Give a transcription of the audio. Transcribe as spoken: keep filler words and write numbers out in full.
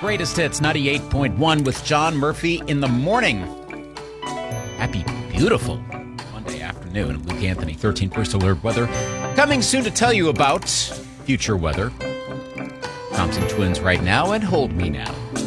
Greatest Hits ninety-eight point one with John Murphy in the morning. Happy, beautiful Monday afternoon. Luke Anthony, thirteen First Alert Weather. Coming soon to tell you about future weather. Thompson Twins right now and Hold Me Now.